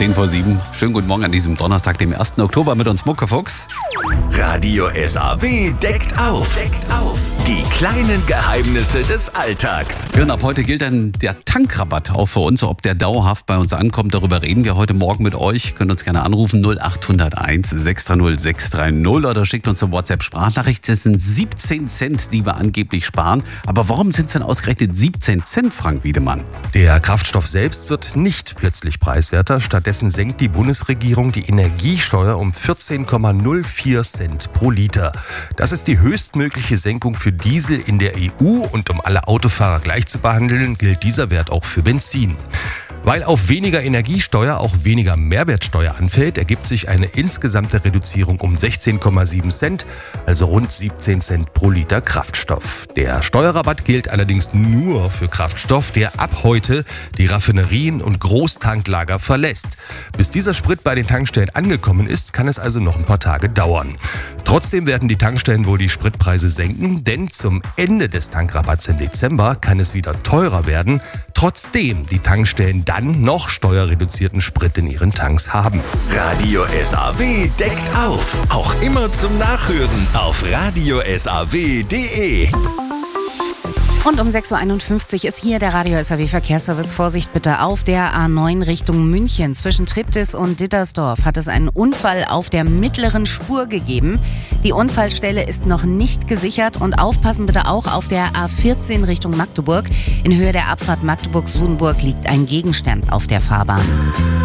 10:10. Schönen guten Morgen an diesem Donnerstag, dem 1. Oktober mit uns Muckefuchs. Radio SAW deckt auf. Die kleinen Geheimnisse des Alltags. Ja, und ab heute gilt dann der Tankrabatt auch für uns. Ob der dauerhaft bei uns ankommt, darüber reden wir heute Morgen mit euch. Könnt uns gerne anrufen 0801 630 630 oder schickt uns eine WhatsApp-Sprachnachricht. Das sind 17 Cent, die wir angeblich sparen. Aber warum sind es denn ausgerechnet 17 Cent, Frank Wiedemann? Der Kraftstoff selbst wird nicht plötzlich preiswerter. Stattdessen senkt die Bundesregierung die Energiesteuer um 14,04 Cent pro Liter. Das ist die höchstmögliche Senkung für Diesel in der EU und um alle Autofahrer gleich zu behandeln, gilt dieser Wert auch für Benzin. Weil auf weniger Energiesteuer auch weniger Mehrwertsteuer anfällt, ergibt sich eine insgesamte Reduzierung um 16,7 Cent, also rund 17 Cent pro Liter Kraftstoff. Der Steuerrabatt gilt allerdings nur für Kraftstoff, der ab heute die Raffinerien und Großtanklager verlässt. Bis dieser Sprit bei den Tankstellen angekommen ist, kann es also noch ein paar Tage dauern. Trotzdem werden die Tankstellen wohl die Spritpreise senken, denn zum Ende des Tankrabatts im Dezember kann es wieder teurer werden, trotzdem die Tankstellen dann noch steuerreduzierten Sprit in ihren Tanks haben. Radio SAW deckt auf. Auch immer zum Nachhören auf radiosaw.de. Und um 6.51 Uhr ist hier der Radio SAW Verkehrsservice. Vorsicht bitte auf der A9 Richtung München. Zwischen Triptis und Dittersdorf hat es einen Unfall auf der mittleren Spur gegeben. Die Unfallstelle ist noch nicht gesichert und aufpassen bitte auch auf der A14 Richtung Magdeburg. In Höhe der Abfahrt Magdeburg-Sudenburg liegt ein Gegenstand auf der Fahrbahn.